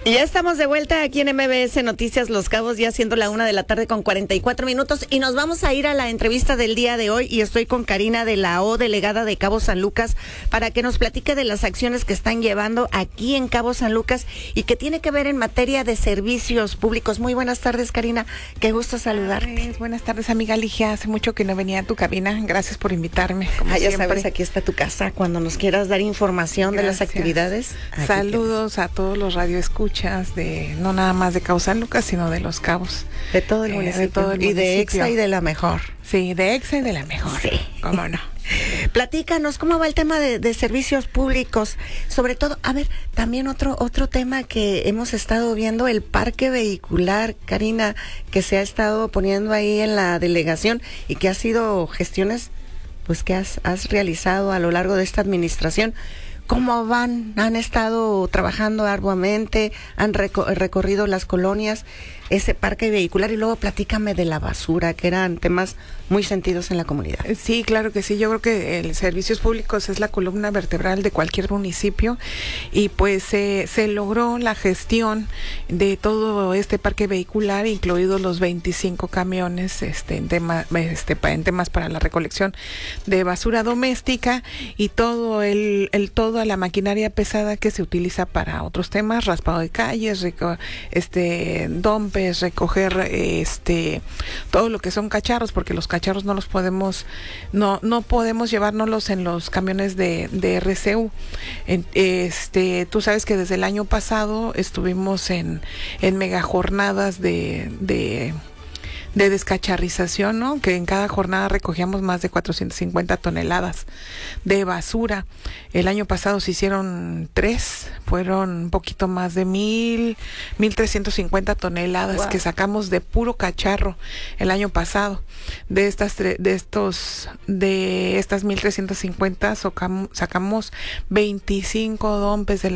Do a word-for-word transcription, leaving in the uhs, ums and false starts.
Y ya estamos de vuelta aquí en M B S Noticias Los Cabos, ya siendo la una de la tarde con cuarenta y cuatro minutos, y nos vamos a ir a la entrevista del día de hoy, y estoy con Karina de la O, delegada de Cabo San Lucas, para que nos platique de las acciones que están llevando aquí en Cabo San Lucas y que tiene que ver en materia de servicios públicos. Muy buenas tardes, Karina, qué gusto saludarte. Ay, buenas tardes, amiga Ligia, hace mucho que no venía a tu cabina, gracias por invitarme. Como ah, ya siempre. sabes, aquí está tu casa, cuando nos quieras dar información Gracias. de las actividades. Saludos tienes. A todos los radioescuchas de no nada más de Cabo San Lucas, sino de Los Cabos. De todo el municipio. Eh, de todo el y municipio. de Exa y de la mejor. Sí, de Exa y de la mejor. Sí. ¿Cómo no? Platícanos, ¿cómo va el tema de, de servicios públicos? Sobre todo, a ver, también otro otro tema que hemos estado viendo, el parque vehicular, Karina, que se ha estado poniendo ahí en la delegación y que ha sido gestiones, pues, que has, has realizado a lo largo de esta administración. ¿Cómo van? ¿Han estado trabajando arduamente? ¿Han reco- recorrido las colonias? Ese parque vehicular, y luego platícame de la basura, que eran temas muy sentidos en la comunidad. Sí, claro que sí, yo creo que el servicios públicos es la columna vertebral de cualquier municipio, y pues se, se logró la gestión de todo este parque vehicular, incluidos los veinticinco camiones este, en, tema, este, en temas para la recolección de basura doméstica, y todo el, el toda la maquinaria pesada que se utiliza para otros temas, raspado de calles, reco, este dompe, recoger este todo lo que son cacharros, porque los cacharros no los podemos no no podemos llevárnoslos en los camiones de, de R C U. En, este tú sabes que desde el año pasado estuvimos en en mega jornadas de de de descacharrización, ¿no? Que en cada jornada recogíamos más de cuatrocientas cincuenta toneladas de basura. El año pasado se hicieron tres, fueron un poquito más de mil, mil trescientos cincuenta toneladas wow. que sacamos de puro cacharro el año pasado. De estas de estos de estas mil trescientos cincuenta sacamos veinticinco dompes de la